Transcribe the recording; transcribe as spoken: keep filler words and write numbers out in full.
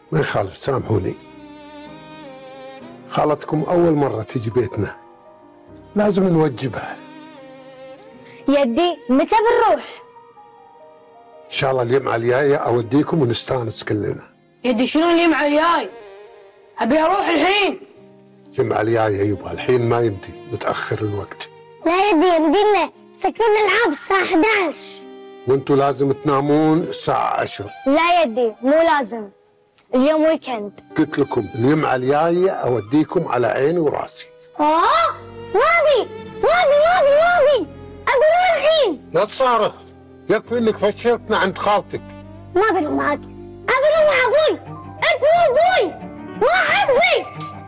ما يخالف، سامحوني. خالتكم أول مرة تجي بيتنا، لازم نوجبها. يدي متى بنروح؟ إن شاء الله اليوم على الجاية أوديكم ونستانس كلنا. يدي شنو اليوم على الجاي؟ أبي أروح الحين. اليوم على الجاية يبا، الحين ما يمدي، متأخر الوقت. لا يدي يمدينا، سكرون الألعاب الساعة أحد عشر. وانتوا لازم تنامون الساعة عشر. لا يدي مو لازم، اليوم ويكند. قلت لكم اليوم على الجاية أوديكم على عيني وراسي. آه وابي وابي وابي وابي أبي أروح الحين. لا تصارخ، يكفي إنك فشلتنا عند خالتك. ما بروح معك، أبي أروح مع أبوي. أنت مو أبوي، ما أحبك.